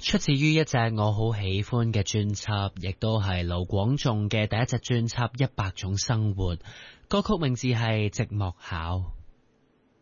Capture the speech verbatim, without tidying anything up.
出自於一隻我好喜歡嘅專輯，亦都係盧廣仲嘅第一隻專輯《一百種生活》。歌曲名字係《寂寞考》。